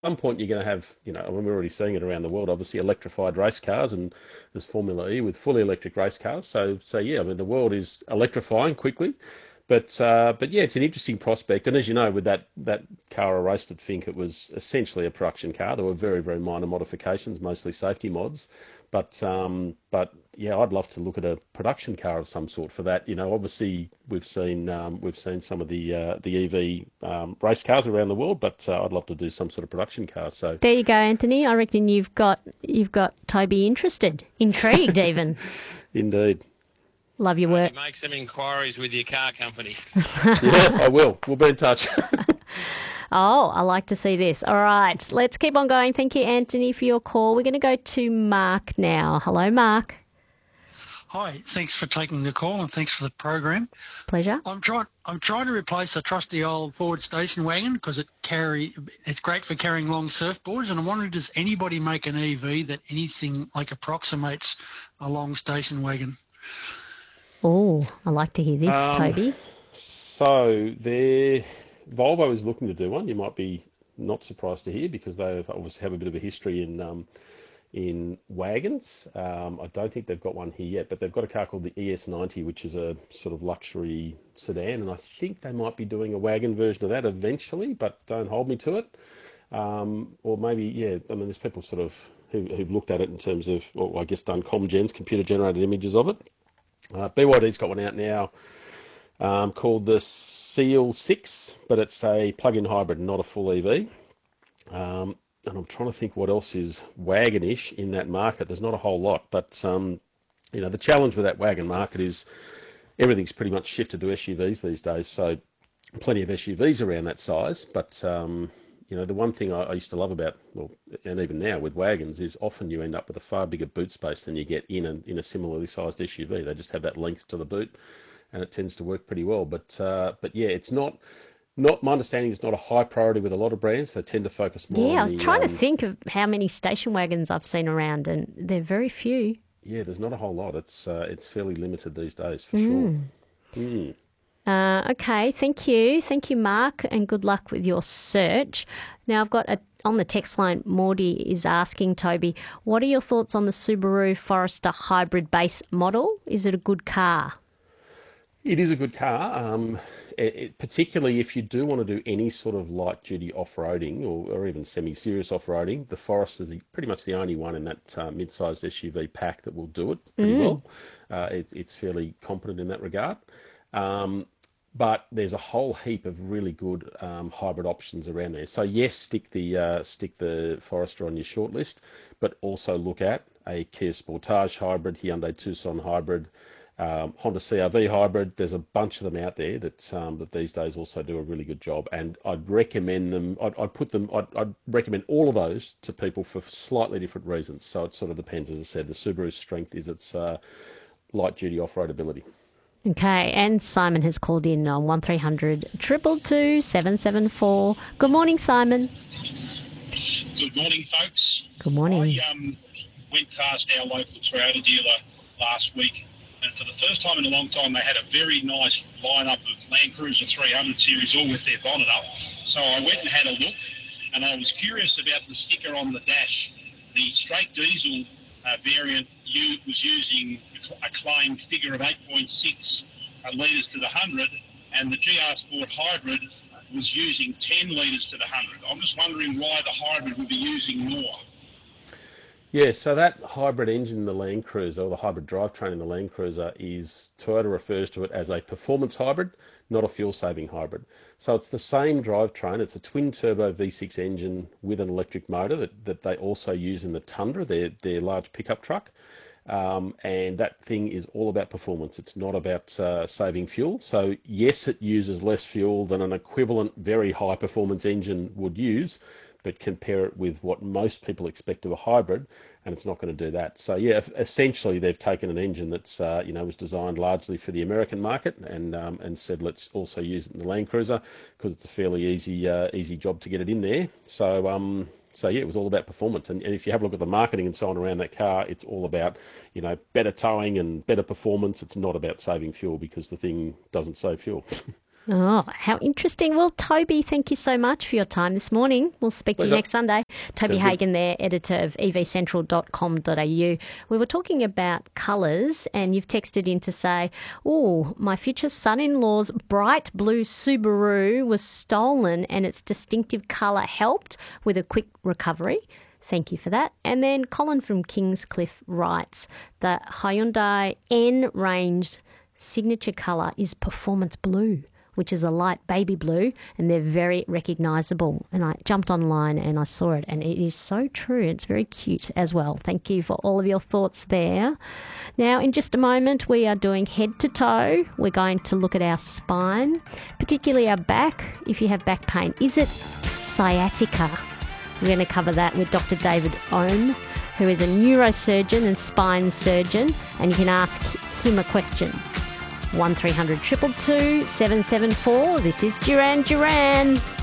some point you're going to have, I mean, we're already seeing it around the world, obviously electrified race cars, and there's Formula E with fully electric race cars. So yeah, I mean, the world is electrifying quickly, but yeah, it's an interesting prospect. And as you know, with that car I raced at Fink, it was essentially a production car. There were very, very minor modifications, mostly safety mods, but yeah, I'd love to look at a production car of some sort for that. Obviously we've seen some of the EV race cars around the world, but I'd love to do some sort of production car. So There you go, Anthony. I reckon you've got Toby interested, intrigued even. indeed, Love your work. Maybe make some inquiries with your car company. yeah, I will. We'll be in touch. Oh, I like to see this. All right, let's keep on going. Thank you, Anthony, for your call. We're going to go to Mark now. Hello, Mark. Hi, thanks for taking the call and thanks for the program. Pleasure. I'm trying to replace a trusty old Ford station wagon because it's great for carrying long surfboards, and I'm wondering, does anybody make an EV that anything like approximates a long station wagon? Oh, I like to hear this, Um, Toby. so there, Volvo is looking to do one. You might be not surprised to hear because they obviously have a bit of a history in wagons. I don't think they've got one here yet, but they've got a car called the ES90, which is a sort of luxury sedan, and I think they might be doing a wagon version of that eventually, but don't hold me to it. Or maybe, yeah, I mean, there's people sort of who've looked at it in terms of, well, I guess, done comgens, computer generated images of it. BYD's got one out now called the Seal 6, but it's a plug-in hybrid, not a full EV. And I'm trying to think what else is wagonish in that market. There's not a whole lot, but the challenge with that wagon market is everything's pretty much shifted to SUVs these days. So plenty of SUVs around that size, but the one thing I used to love about, well, and even now with wagons, is often you end up with a far bigger boot space than you get in a similarly sized SUV. They just have that length to the boot, and it tends to work pretty well. But yeah, it's not my understanding. It's not a high priority with a lot of brands. They tend to focus more Yeah, I on was the trying to think of how many station wagons I've seen around, and they're very few. yeah. There's not a whole lot. It's fairly limited these days for sure. Mm. Okay, thank you. Thank you, Mark, and good luck with your search. Now, I've got on the text line, Mordy is asking Toby, what are your thoughts on the Subaru Forester hybrid base model? Is it a good car? It is a good car, particularly if you do want to do any sort of light duty off roading or even semi serious off roading. The Forest is pretty much the only one in that mid sized SUV pack that will do it pretty well. It's fairly competent in that regard. Um, but there's a whole heap of really good hybrid options around there. So yes, stick the Forester on your shortlist, but also look at a Kia Sportage hybrid, Hyundai Tucson hybrid, Honda CRV hybrid. There's a bunch of them out there that these days also do a really good job, and I'd recommend them. I'd recommend all of those to people for slightly different reasons. So it sort of depends. As I said, the Subaru's strength is its light duty off road ability. Okay, and Simon has called in on 1300 222 774. Good morning, Simon. Good morning, folks. Good I morning. went past our local Toyota dealer last week, and for the first time in a long time, they had a very nice lineup of Land Cruiser 300 series, all with their bonnet up. So I went and had a look, and I was curious about the sticker on the dash. The straight diesel variant was using a claimed figure of 8.6 litres to the 100, and the GR Sport Hybrid was using 10 litres to the 100. I'm just wondering why the hybrid would be using more. Yeah, so that hybrid engine in the Land Cruiser, or the hybrid drivetrain in the Land Cruiser, is Toyota refers to it as a performance hybrid, not a fuel-saving hybrid. So it's the same drivetrain. It's a twin-turbo V6 engine with an electric motor that they also use in the Tundra, their large pickup truck. And that thing is all about performance. It's not about saving fuel. So yes, it uses less fuel than an equivalent very high performance engine would use, but compare it with what most people expect of a hybrid, and it's not going to do that. So yeah, essentially they've taken an engine that's was designed largely for the American market, and said let's also use it in the Land Cruiser because it's a fairly easy job to get it in there. So yeah, it was all about performance, and if you have a look at the marketing and so on around that car, it's all about better towing and better performance. It's not about saving fuel because the thing doesn't save fuel. Oh, how interesting. Well, Toby, thank you so much for your time this morning. We'll speak to you next Sunday. Toby Hagan there, editor of evcentral.com.au. We were talking about colours, and you've texted in to say, oh, my future son-in-law's bright blue Subaru was stolen and its distinctive colour helped with a quick recovery. Thank you for that. And then Colin from Kingscliff writes, the Hyundai N range signature colour is performance blue, which is a light baby blue, and they're very recognisable. And I jumped online and I saw it, and it is so true. It's very cute as well. Thank you for all of your thoughts there. Now, in just a moment, we are doing head to toe. We're going to look at our spine, particularly our back. If you have back pain, is it sciatica? We're going to cover that with Dr. David Ohm, who is a neurosurgeon and spine surgeon, and you can ask him a question. 1300 222 774. This is Duran Duran.